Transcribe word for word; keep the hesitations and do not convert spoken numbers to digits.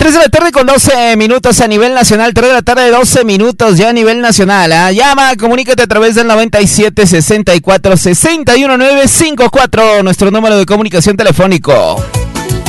tres de la tarde con doce minutos a nivel nacional. tres de la tarde, doce minutos ya a nivel nacional. ¿eh? Llama, comunícate a través del noventa y siete, sesenta y cuatro, sesenta y uno, nueve cincuenta y cuatro. Nuestro número de comunicación telefónico.